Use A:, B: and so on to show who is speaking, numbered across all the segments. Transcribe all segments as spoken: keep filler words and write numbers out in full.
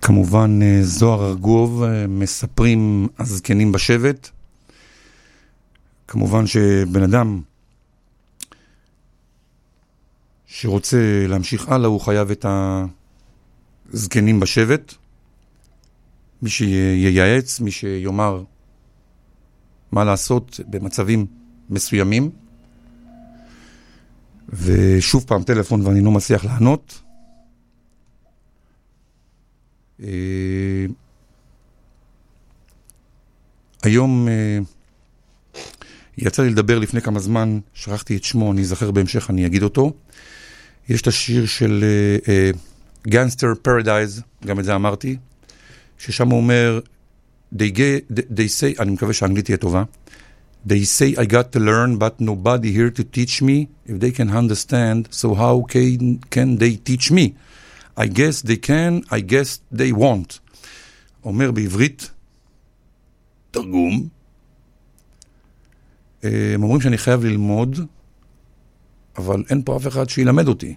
A: כמובן זוהר ארגוב, מספרים הזקנים בשבט. כמובן שבן אדם שרוצה להמשיך הלאה הוא חייב את הזקנים בשבט. מי שייעץ, מי שיאמר מה לעשות במצבים מסוימים. ושוב פעם טלפון ואני לא מצליח לענות. היום יצא לי לדבר לפני כמה זמן, שכחתי את שמו, אני אזכר בהמשך, אני אגיד אותו. יש את השיר של Gangster Paradise, גם את זה אמרתי, ששם הוא אומר, they, get, they say, אני מקווה שהאנגלית תהיה טובה, they say I got to learn, but nobody here to teach me. If they can understand, so how can, can they teach me? I guess they can, I guess they won't. אומר בעברית, תרגום, הם אומרים שאני חייב ללמוד, אבל אין פה אף אחד שילמד אותי.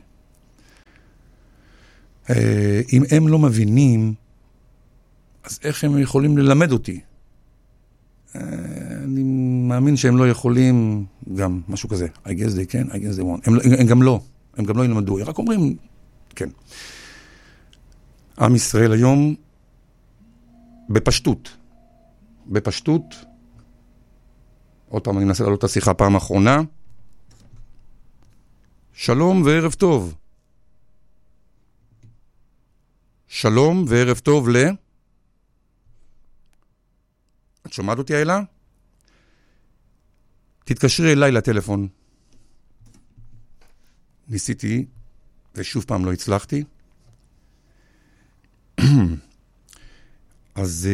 A: אם הם לא מבינים, אז איך הם יכולים ללמד אותי? אני מאמין שהם לא יכולים, גם משהו כזה. I guess they can, I guess they won't. הם, הם גם לא, הם גם לא ילמדו. רק אומרים, כן. עם ישראל היום, בפשטות. בפשטות, עוד פעם אני מנסה לעלות את השיחה פעם האחרונה. שלום וערב טוב. שלום וערב טוב ל... את שומעת אותי אלה? תתקשרי אליי לטלפון. ניסיתי, ושוב פעם לא הצלחתי. אז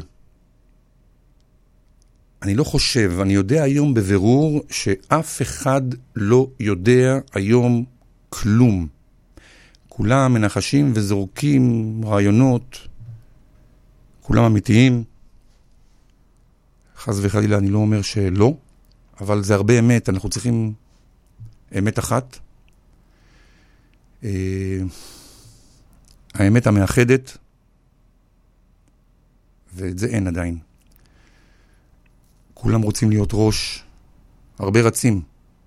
A: אני לא חושב, אני יודע היום בבירור שאף אחד לא יודע היום כלום. כולם מנחשים וזורקים רעיונות, כולם אמיתיים. חס וחלילה אני לא אומר שלא, אבל זה הרבה אמת, אנחנו צריכים אמת אחת. האמת המאחדת, ואת זה אין עדיין. כולם רוצים להיות ראש, הרבה רצים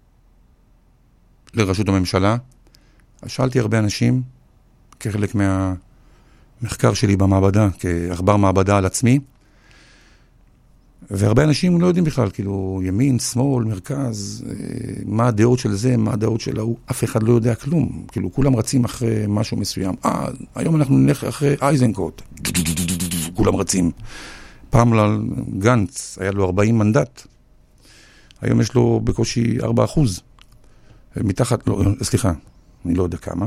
A: לראשות הממשלה. שאלתי הרבה אנשים, כחלק מהמחקר שלי במעבדה, כאחבר מעבדה על עצמי, והרבה אנשים לא יודעים בכלל, כאילו, ימין, שמאל, מרכז, מה הדעות של זה, מה הדעות של ההוא, אף אחד לא יודע כלום. כאילו, כולם רצים אחרי משהו מסוים. אה, היום אנחנו נלך אחרי אייזנקוט. כולם רצים. פעם לגנץ היה לו ארבעים מנדט. היום יש לו בקושי ארבעה אחוז. מתחת, לא, סליחה, אני לא יודע כמה.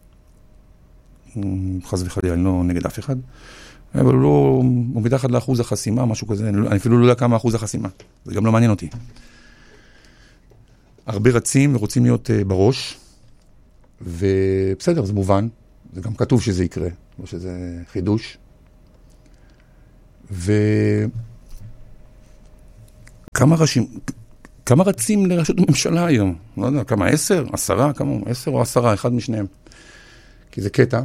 A: חס וחלילה, אני לא נגד אף אחד. אבל הוא לא, הוא מתחת לאחוז החסימה, משהו כזה. אני, אני אפילו לא יודע כמה אחוז החסימה. זה גם לא מעניין אותי. הרבה רצים ורוצים להיות uh, בראש. ובסדר, זה מובן. זה גם כתוב שזה יקרה. לא שזה חידוש. וכמה ראשים, כמה רצים לראשות הממשלה היום? לא יודע, כמה? עשר? עשרה? כמה? עשר או עשרה? אחד משניהם. כי זה קטע.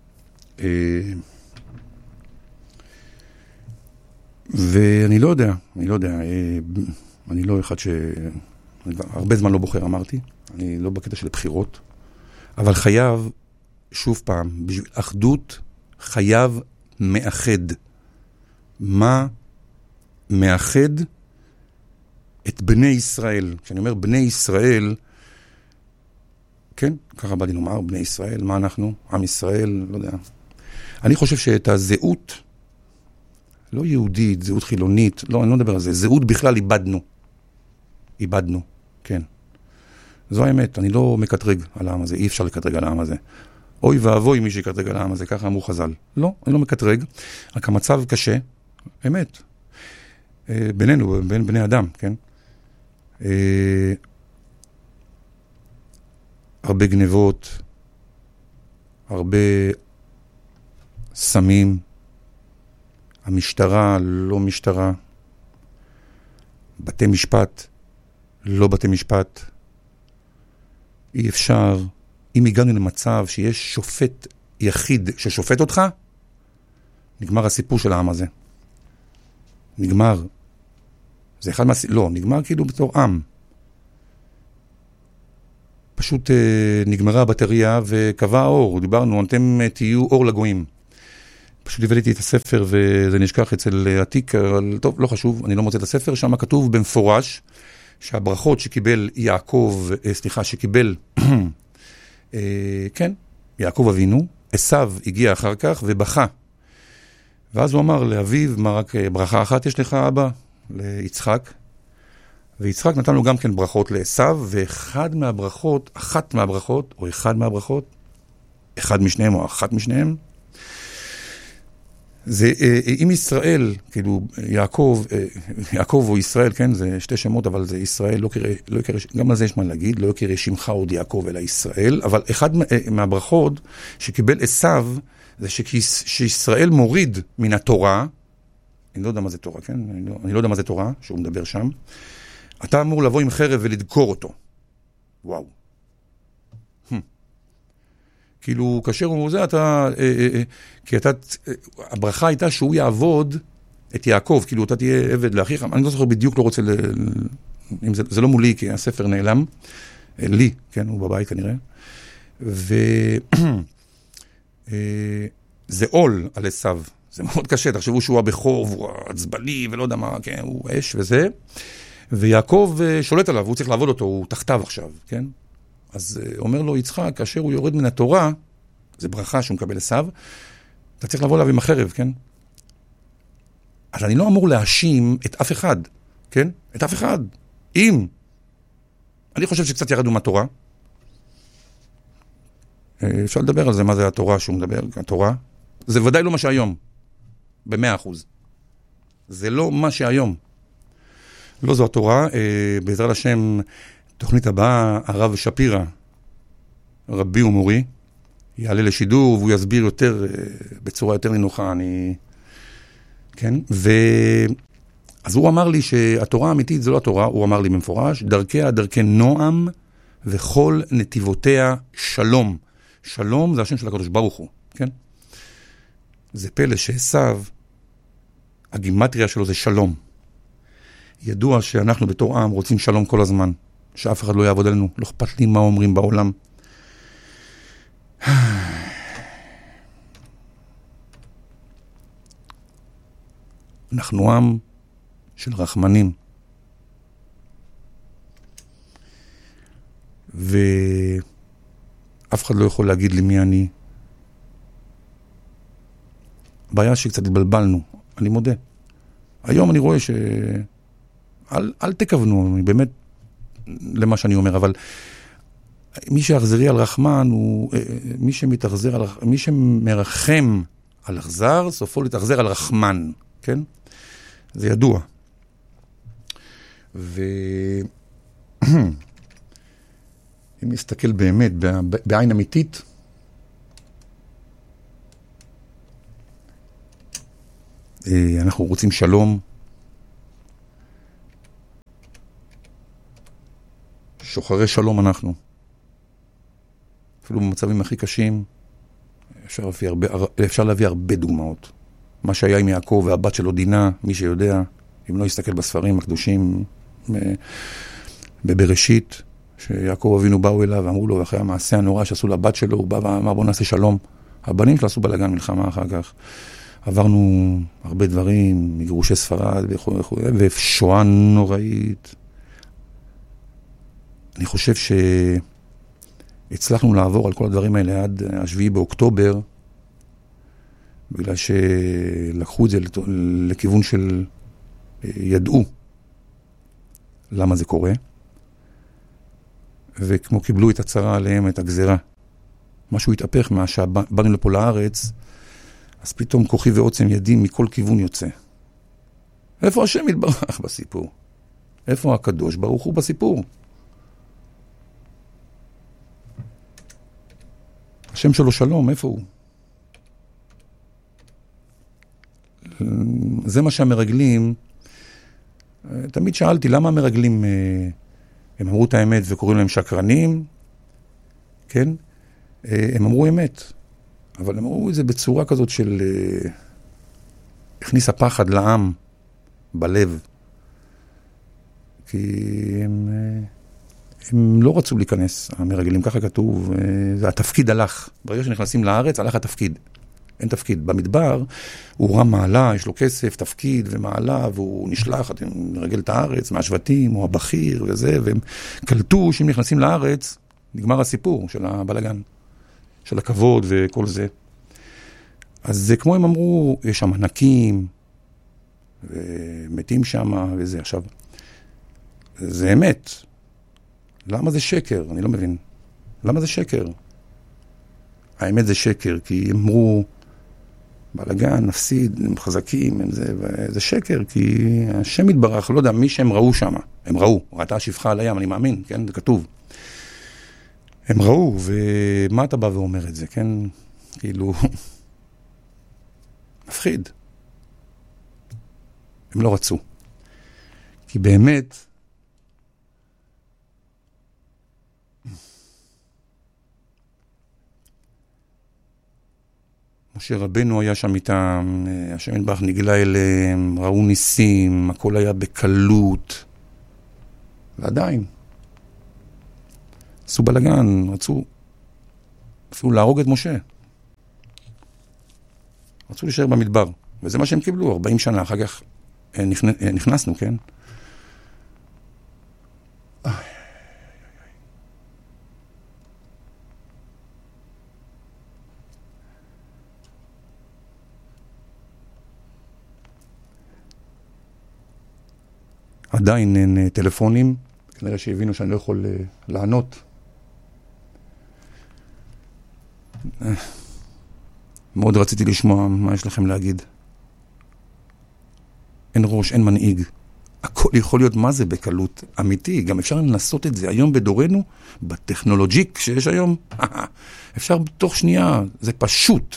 A: ואני לא יודע, אני לא יודע, אני לא אחד ש... הרבה זמן לא בוחר, אמרתי. אני לא בקטע של בחירות. אבל חייב, שוב פעם, בשביל אחדות, חייב מאחד. מה מאחד את בני ישראל? כשאני אומר בני ישראל, כן, ככה בא לי לומר, בני ישראל, מה אנחנו? עם ישראל, לא יודע. אני חושב שאת הזהות, לא יהודית, זהות חילונית, לא, אני לא מדבר על זה, זהות בכלל איבדנו. איבדנו, כן. זו האמת, אני לא מקטרג על העם הזה, אי אפשר לקטרג על העם הזה. אוי ואבוי מי שיקטרג על העם הזה, ככה אמרו חז"ל. לא, אני לא מקטרג, רק המצב קשה, אמת. בינינו, בין בני אדם, כן? הרבה גנבות, הרבה סמים, המשטרה לא משטרה, בתי משפט, לא בתי משפט. אי אפשר, אם הגענו למצב שיש שופט יחיד ששופט אותך, נגמר הסיפור של העם הזה. נגמר. זה אחד מה... לא, נגמר כאילו בתור עם. פשוט אה, נגמרה הבטריה וקבע האור. דיברנו, אתם תהיו אור לגויים. פשוט הבאתי את הספר וזה נשכח אצל עתיק, אבל טוב, לא חשוב, אני לא מוצא את הספר. שם כתוב במפורש שהברכות שקיבל יעקב, אה, סליחה, שקיבל, אה, כן, יעקב אבינו, עשיו הגיע אחר כך ובכה. ואז הוא אמר לאביו, מה רק ברכה אחת יש לך אבא? ליצחק. ויצחק נתן לו גם כן ברכות לעשיו, ואחד מהברכות, אחת מהברכות, או אחד מהברכות, אחד משניהם או אחת משניהם, זה עם ישראל, כאילו יעקב, יעקב או ישראל, כן, זה שתי שמות, אבל זה ישראל, לא קרא, לא קרא, גם על זה יש מה להגיד, לא קרא שמך עוד יעקב אלא ישראל, אבל אחד מהברכות שקיבל עשיו, זה שישראל מוריד מן התורה, אני לא יודע מה זה תורה, כן? אני לא, אני לא יודע מה זה תורה, שהוא מדבר שם. אתה אמור לבוא עם חרב ולדקור אותו. וואו. Hmm. כאילו, כאשר הוא זה, אתה, אה, אה, אה, כי אתה, אה, הברכה הייתה שהוא יעבוד את יעקב, כאילו אתה תהיה עבד לאחיך, אני לא זוכר בדיוק, לא רוצה, ל, אם זה, זה לא מולי, כי הספר נעלם, אה, לי, כן, הוא בבית כנראה, ו... זה עול על עשיו, זה מאוד קשה, תחשבו שהוא הבכור והוא עצבני ולא יודע מה, כן, הוא אש וזה, ויעקב שולט עליו, הוא צריך לעבוד אותו, הוא תחתיו עכשיו, כן? אז אומר לו יצחק, כאשר הוא יורד מן התורה, זה ברכה שהוא מקבל עשיו, אתה צריך לבוא אליו עם החרב, כן? אז אני לא אמור להאשים את אף אחד, כן? את אף אחד. אם אני חושב שקצת ירדו מהתורה, אפשר לדבר על זה, מה זה התורה שהוא מדבר, התורה. זה ודאי לא מה שהיום, במאה אחוז. זה לא מה שהיום. לא זו התורה, בעזרת השם, תוכנית הבאה, הרב שפירא, רבי ומורי, יעלה לשידור, והוא יסביר יותר, בצורה יותר נינוחה, אני... כן? ו... אז הוא אמר לי שהתורה האמיתית זה לא התורה, הוא אמר לי במפורש, דרכיה דרכי נועם, וכל נתיבותיה שלום. שלום זה השם של הקדוש ברוך הוא, כן? זה פלא שעשיו, הגימטריה שלו זה שלום. ידוע שאנחנו בתור עם רוצים שלום כל הזמן, שאף אחד לא יעבוד עלינו, לא אכפת לי מה אומרים בעולם. אנחנו עם של רחמנים. ו... אף אחד לא יכול להגיד לי מי אני. הבעיה שקצת התבלבלנו, אני מודה. היום אני רואה ש... אל, אל תכוונו, באמת, למה שאני אומר, אבל מי שאחזרי על רחמן, הוא... מי שמתאכזר על... מי שמרחם על אכזר, סופו להתאכזר על רחמן, כן? זה ידוע. ו... אם נסתכל באמת בעין אמיתית, אנחנו רוצים שלום, שוחרי שלום אנחנו. אפילו במצבים הכי קשים, אפשר להביא הרבה, אפשר להביא הרבה דוגמאות. מה שהיה עם יעקב והבת שלו דינה, מי שיודע, אם לא יסתכל בספרים הקדושים בבראשית, שיעקב אבינו באו אליו ואמרו לו, אחרי המעשה הנורא שעשו לבת שלו, הוא בא ואמר בוא נעשה שלום. הבנים שלו עשו בלגן מלחמה אחר כך. עברנו הרבה דברים, מגירושי ספרד וכו' וכו', ושואה נוראית. אני חושב שהצלחנו לעבור על כל הדברים האלה עד השביעי באוקטובר, בגלל שלקחו את זה לכיוון של ידעו למה זה קורה. וכמו קיבלו את הצרה עליהם, את הגזרה. משהו התהפך מהשבאנו לפה לארץ, אז פתאום כוחי ועוצם ידים מכל כיוון יוצא. איפה השם יתברך בסיפור? איפה הקדוש ברוך הוא בסיפור? השם שלו שלום, איפה הוא? זה מה שהמרגלים, תמיד שאלתי, למה המרגלים, הם אמרו את האמת וקוראים להם שקרנים, כן? הם אמרו אמת, אבל הם אמרו את זה בצורה כזאת של, הכניסה פחד לעם בלב, כי הם, הם לא רצו להיכנס, המרגלים, ככה כתוב, והתפקיד הלך. ברגע שנכנסים לארץ, הלך התפקיד. אין תפקיד. במדבר הוא רם מעלה, יש לו כסף, תפקיד ומעלה, והוא נשלח, אתם מרגל את הארץ, מהשבטים, הוא הבכיר וזה, והם קלטו שאם נכנסים לארץ, נגמר הסיפור של הבלגן, של הכבוד וכל זה. אז זה כמו הם אמרו, יש שם ענקים, ומתים שם וזה. עכשיו, זה אמת. למה זה שקר? אני לא מבין. למה זה שקר? האמת זה שקר, כי אמרו, בלגן, נפסיד, הם חזקים, הם זה, וזה שקר, כי השם יתברך, לא יודע, מי שהם ראו שם, הם ראו, ראתה שפחה על הים, אני מאמין, כן, זה כתוב. הם ראו, ומה אתה בא ואומר את זה, כן? כאילו, מפחיד. הם לא רצו. כי באמת, משה רבנו היה שם איתם, השם יתברך נגלה אליהם, ראו ניסים, הכל היה בקלות. ועדיין, עשו בלגן, רצו אפילו להרוג את משה. רצו להישאר במדבר, וזה מה שהם קיבלו, ארבעים שנה, אחר כך נכנסנו, כן? עדיין אין טלפונים, כנראה שהבינו שאני לא יכול לענות. מאוד רציתי לשמוע מה יש לכם להגיד. אין ראש, אין מנהיג. הכל יכול להיות מה זה בקלות אמיתי. גם אפשר לנסות את זה היום בדורנו, בטכנולוג'יק שיש היום. אפשר בתוך שנייה, זה פשוט.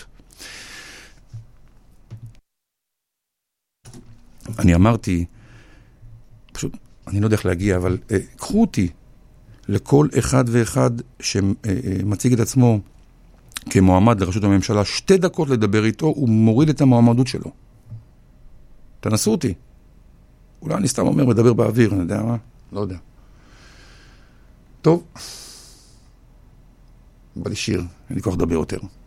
A: אני אמרתי, פשוט, אני לא יודע איך להגיע, אבל אה, קחו אותי לכל אחד ואחד שמציג את עצמו כמועמד לראשות הממשלה, שתי דקות לדבר איתו, הוא מוריד את המועמדות שלו. תנסו אותי. אולי אני סתם אומר, מדבר באוויר, אני יודע מה? לא יודע. טוב. בא לי שיר, אין לי כוח לדבר יותר.